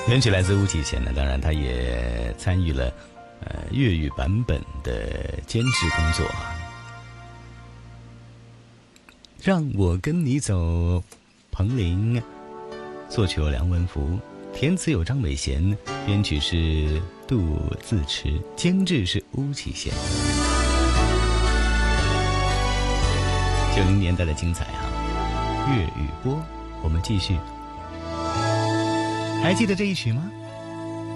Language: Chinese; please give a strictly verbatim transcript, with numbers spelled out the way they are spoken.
原曲来自巫启贤呢，当然他也参与了呃粤语版本的监制工作。让我跟你走，彭羚，作曲有梁文福，填词有张伟贤，编曲是杜自持，监制是巫启贤。九零年代的精彩哈，粤语播，我们继续。还记得这一曲吗？